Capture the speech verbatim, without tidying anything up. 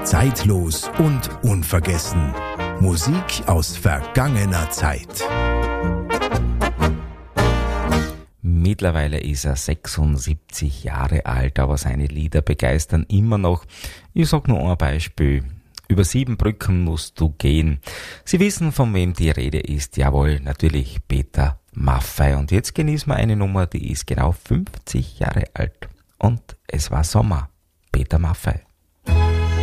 Zeitlos und unvergessen. Musik aus vergangener Zeit. Mittlerweile ist er sechsundsiebzig Jahre alt, aber seine Lieder begeistern immer noch. Ich sag nur ein Beispiel. Über sieben Brücken musst du gehen. Sie wissen, von wem die Rede ist. Jawohl, natürlich Peter Maffay. Und jetzt genießen wir eine Nummer, die ist genau fünfzig Jahre alt. Und es war Sommer. Peter Maffay.